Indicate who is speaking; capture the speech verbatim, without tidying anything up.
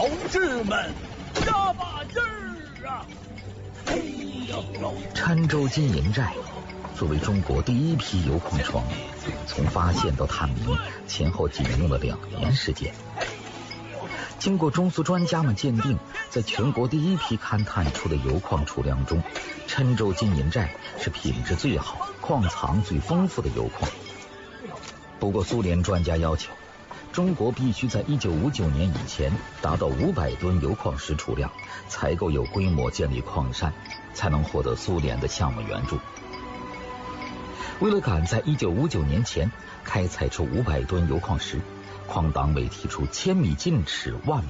Speaker 1: 同志们，加把劲儿啊！哎呦呦！
Speaker 2: 郴州金银寨作为中国第一批铀矿床，从发现到探明前后仅用了两年时间。经过中苏专家们鉴定，在全国第一批勘探出的铀矿储量中，郴州金银寨是品质最好、矿藏最丰富的铀矿。不过苏联专家要求，中国必须在一九五九年以前达到五百吨铀矿石储量，才够有规模建立矿山，才能获得苏联的项目援助。为了赶在一九五九年前开采出五百吨铀矿石，矿党委提出千米进尺，万